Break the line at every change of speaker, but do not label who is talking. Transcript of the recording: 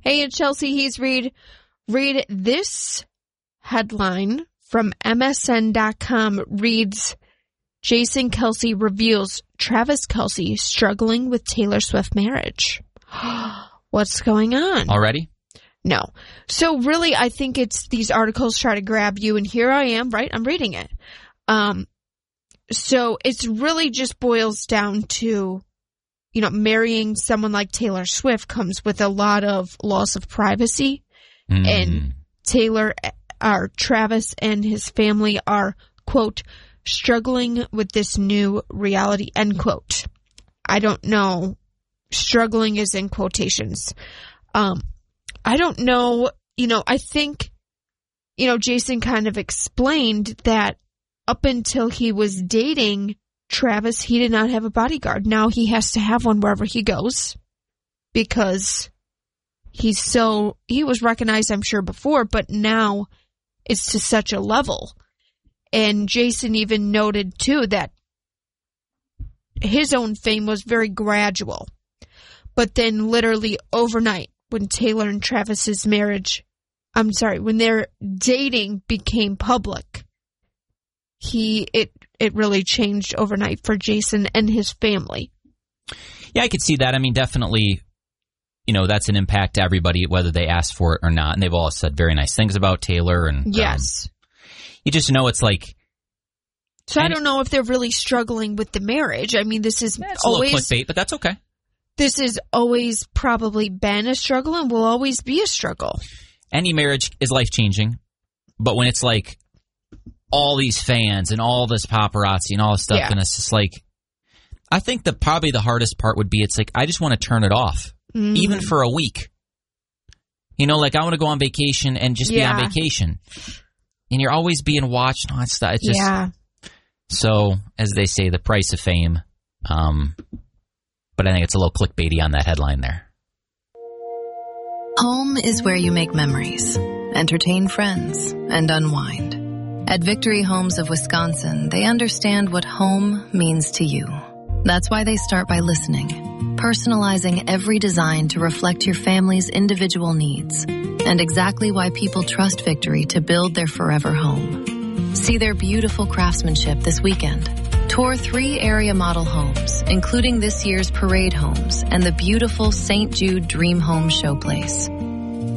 Hey, it's Chelsea Hees. Read this headline from MSN.com. Reads, Jason Kelce reveals Travis Kelce struggling with Taylor Swift marriage. What's going on?
Already?
No. So really, I think it's these articles try to grab you, and here I am, right? I'm reading it. So it's really just boils down to, marrying someone like Taylor Swift comes with a lot of loss of privacy. And Travis and his family are, quote, struggling with this new reality, end quote. I don't know. Struggling is in quotations. I don't know. I think, Jason kind of explained that up until he was dating Travis, he did not have a bodyguard. Now he has to have one wherever he goes because he was recognized, I'm sure, before, but now it's to such a level. And Jason even noted, too, that his own fame was very gradual. But then literally overnight, when Taylor and Travis's when their dating became public, it really changed overnight for Jason and his family.
Yeah, I could see that. I mean, definitely, that's an impact to everybody, whether they asked for it or not. And they've all said very nice things about Taylor. And
yes.
You just know it's like...
So I don't know if they're really struggling with the marriage. I mean, this is
it's
always...
a little clickbait, but that's okay.
This has always probably been a struggle and will always be a struggle.
Any marriage is life-changing, but when it's like all these fans and all this paparazzi and all this stuff, and it's just like, I think probably the hardest part would be, it's like, I just want to turn it off, even for a week. Like I want to go on vacation and just be on vacation. And you're always being watched and all that stuff. It's just, so, as they say, the price of fame. But I think it's a little clickbaity on that headline there.
Home is where you make memories, entertain friends, and unwind. At Victory Homes of Wisconsin, they understand what home means to you. That's why they start by listening, personalizing every design to reflect your family's individual needs, and exactly why people trust Victory to build their forever home. See their beautiful craftsmanship this weekend. Tour 3 area model homes, including this year's Parade Homes and the beautiful St. Jude Dream Home Showplace.